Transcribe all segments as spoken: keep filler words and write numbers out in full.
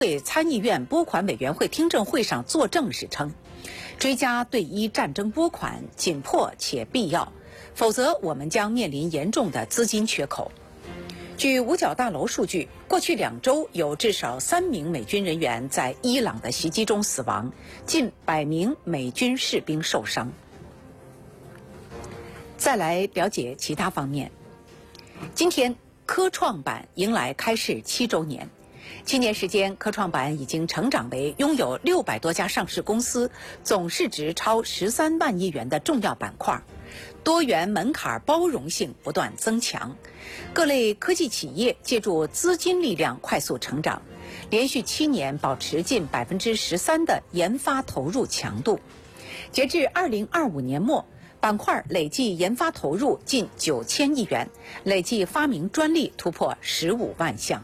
会参议院拨款委员会听证会上作证时称，追加对伊战争拨款紧迫且必要，否则我们将面临严重的资金缺口。据五角大楼数据，过去两周有至少三名美军人员在伊朗的袭击中死亡，近百名美军士兵受伤。再来了解其他方面。今天，科创板迎来开市七周年。七年时间，科创板已经成长为拥有六百多家上市公司、总市值超十三万亿元的重要板块，多元门槛包容性不断增强。各类科技企业借助资金力量快速成长，连续七年保持近百分之十三的研发投入强度。截至二零二五年末，板块累计研发投入近九千亿元，累计发明专利突破十五万项。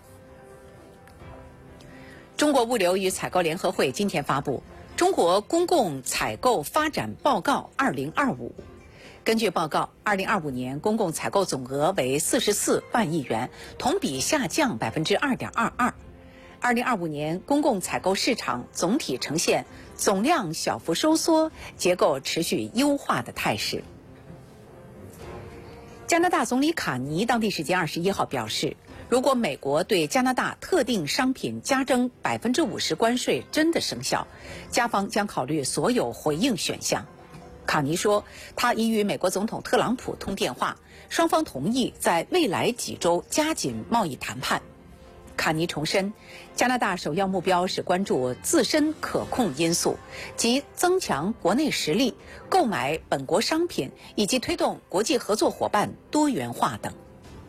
中国物流与采购联合会今天发布《中国公共采购发展报告二零二五》。根据报告，二零二五年公共采购总额为四十四万亿元，同比下降百分之二点二二。二零二五年公共采购市场总体呈现总量小幅收缩、结构持续优化的态势。加拿大总理卡尼当地时间二十一号表示，如果美国对加拿大特定商品加征百分之五十关税真的生效，加方将考虑所有回应选项。卡尼说，他已与美国总统特朗普通电话，双方同意在未来几周加紧贸易谈判。卡尼重申，加拿大首要目标是关注自身可控因素，即增强国内实力、购买本国商品以及推动国际合作伙伴多元化等。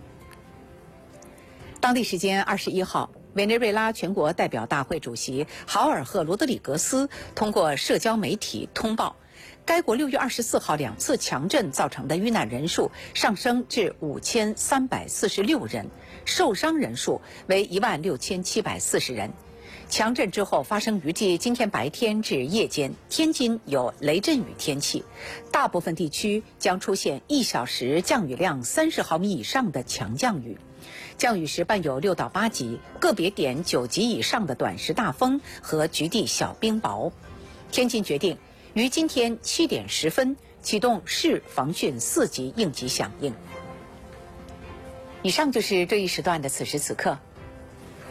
当地时间二十一号，委内瑞拉全国代表大会主席豪尔赫·罗德里格斯通过社交媒体通报，该国六月二十四号两次强震造成的遇难人数上升至五千三百四十六人，受伤人数为一万六千七百四十人。强震之后发生预计今天白天至夜间，天津有雷阵雨天气，大部分地区将出现一小时降雨量三十毫米以上的强降雨。降雨时伴有六到八级，个别点九级以上的短时大风和局地小冰雹。天津决定于今天七点十分启动市防汛四级应急响应。以上就是这一时段的此时此刻。